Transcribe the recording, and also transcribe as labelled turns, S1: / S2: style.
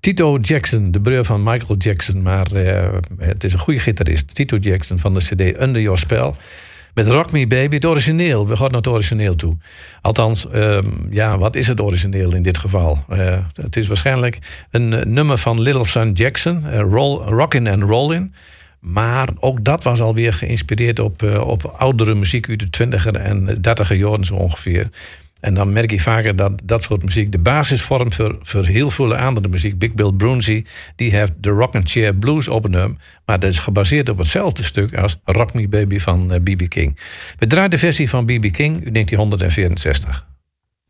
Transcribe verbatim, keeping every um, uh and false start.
S1: Tito Jackson, de broer van Michael Jackson. Maar uh, het is een goede gitarist. Tito Jackson van de cd Under Your Spell. Met Rock Me Baby, het origineel. We gaan naar het origineel toe. Althans, um, ja, wat is het origineel in dit geval? Uh, het is waarschijnlijk een uh, nummer van Little Son Jackson. Uh, roll, Rockin' and Rollin'. Maar ook dat was alweer geïnspireerd op, uh, op oudere muziek uit de twintiger en dertiger jaren zo ongeveer. En dan merk je vaker dat dat soort muziek de basis vormt voor, voor heel veel andere muziek. Big Bill Broonzy, die heeft de Rockin' Chair Blues opgenomen. Maar dat is gebaseerd op hetzelfde stuk als Rock Me Baby van B B King. We draaien de versie van B B King uit negentien vierenzestig.